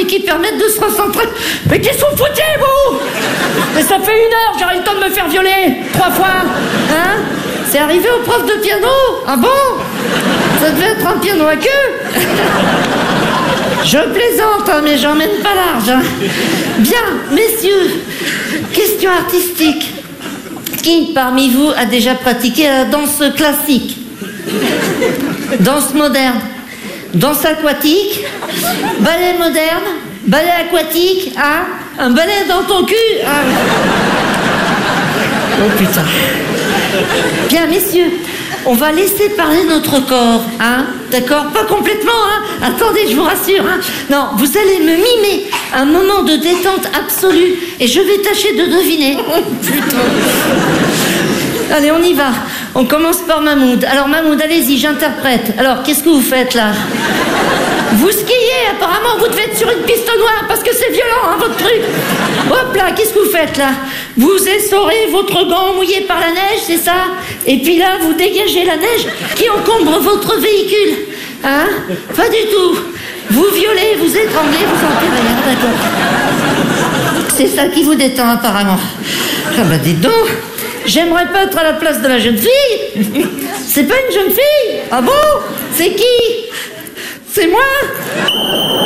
qui permettent de se recentrer. Mais qui sont foutus, vous? Mais ça fait 1 heure, j'aurais le temps de me faire violer 3 fois. Hein? C'est arrivé au prof de piano. Ah bon? Ça devait être un piano à queue. Je plaisante, hein, mais j'emmène pas large. Hein. Bien, messieurs, question artistique. Qui parmi vous a déjà pratiqué la danse classique? Danse moderne? Danse aquatique? Ballet moderne? Ballet aquatique? Hein? Un ballet dans ton cul? Hein? Oh putain. Bien, messieurs, on va laisser parler notre corps, hein? D'accord? Pas complètement, hein? Attendez, je vous rassure, hein? Non, vous allez me mimer un moment de détente absolue et je vais tâcher de deviner. Oh, putain. Allez, on y va. On commence par Mahmoud. Alors, Mahmoud, allez-y, j'interprète. Alors, qu'est-ce que vous faites, là? Vous skiez, apparemment, vous devez être sur une piste noire parce que c'est violent, hein, votre truc. Hop là, qu'est-ce que vous faites, là? Vous essorez votre gant mouillé par la neige, c'est ça? Et puis là, vous dégagez la neige qui encombre votre véhicule. Hein? Pas du tout. Vous violez, vous étranglez, vous enterrez, hein, d'accord. C'est ça qui vous détend, apparemment. Ah bah, dites donc. J'aimerais pas être à la place de la jeune fille. C'est pas une jeune fille? Ah bon? C'est qui? C'est moi?